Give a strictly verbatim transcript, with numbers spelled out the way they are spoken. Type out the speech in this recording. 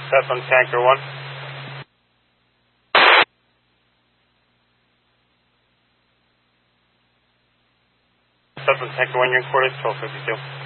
That's on Tanker one. That's on Tanker one, you're in quarters, twelve fifty-two.